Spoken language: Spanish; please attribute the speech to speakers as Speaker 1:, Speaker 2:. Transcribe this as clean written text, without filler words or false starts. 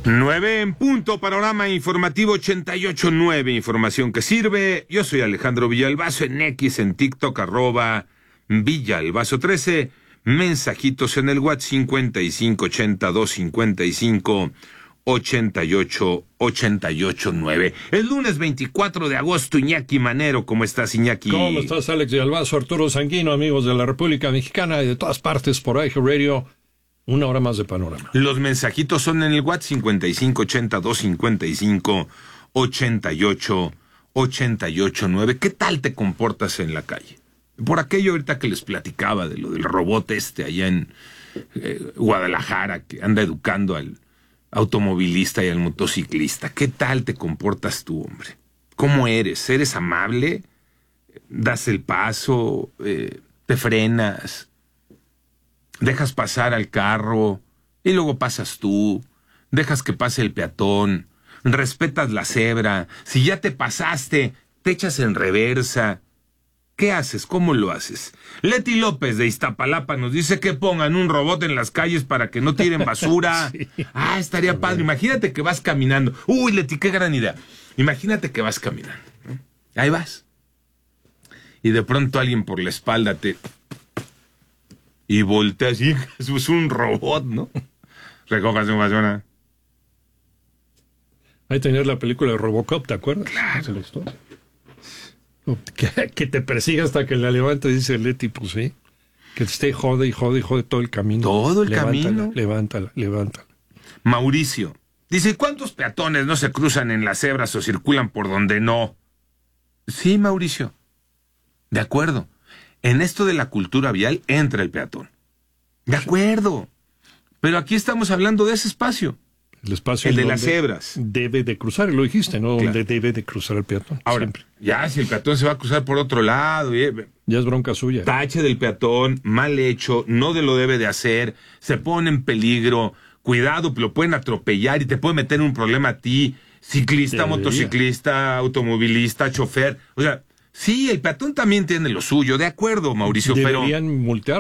Speaker 1: 9 en punto, panorama informativo 88.9, información que sirve. Yo soy Alejandro Villalbazo, en X, en TikTok, @Villalbazo13. Mensajitos en el WhatsApp 5582558889. El lunes 24 de agosto, Iñaki Manero. ¿Cómo estás, Iñaki?
Speaker 2: ¿Cómo estás, Alex Villalbazo, Arturo Sanguino, amigos de la República Mexicana y de todas partes por iHeartRadio? Una hora más de panorama.
Speaker 1: Los mensajitos son en el WhatsApp 5582558889. ¿Qué tal te comportas en la calle? Por aquello ahorita que les platicaba de lo del robot allá en Guadalajara, que anda educando al automovilista y al motociclista. ¿Qué tal te comportas tú, hombre? ¿Cómo eres? ¿Eres amable? ¿Das el paso? ¿Te frenas? ¿Dejas pasar al carro y luego pasas tú? ¿Dejas que pase el peatón? ¿Respetas la cebra? Si ya te pasaste, te echas en reversa. ¿Qué haces? ¿Cómo lo haces? Leti López de Iztapalapa nos dice que pongan un robot en las calles para que no tiren basura. Sí. Estaría padre. Imagínate que vas caminando. Uy, Leti, qué gran idea. Imagínate que vas caminando. Ahí vas. Y de pronto alguien por la espalda y volteas y es un robot, ¿no? Recojas su basura.
Speaker 2: Ahí tenías la película de Robocop, ¿te acuerdas?
Speaker 1: Claro.
Speaker 2: ¿Es la historia? Que te persiga hasta que la levanta, dice Leti, pues sí. Que te esté jode todo el camino.
Speaker 1: Todo el camino.
Speaker 2: Levántala.
Speaker 1: Mauricio dice, ¿cuántos peatones no se cruzan en las cebras o circulan por donde no? Sí, Mauricio. De acuerdo. En esto de la cultura vial entra el peatón. De acuerdo. Pero aquí estamos hablando de ese espacio.
Speaker 2: El espacio.
Speaker 1: El de las cebras.
Speaker 2: Debe de cruzar, lo dijiste, ¿no? Claro. Donde debe de cruzar el peatón.
Speaker 1: Ahora, siempre. Ya si el peatón se va a cruzar por otro lado.
Speaker 2: Ya es bronca suya.
Speaker 1: Tache del peatón, mal hecho, no lo debe de hacer, se pone en peligro, cuidado, lo pueden atropellar y te puede meter en un problema a ti, ciclista, motociclista, automovilista, chofer. O sea, sí, el peatón también tiene lo suyo, de acuerdo, Mauricio,
Speaker 2: Deberían multar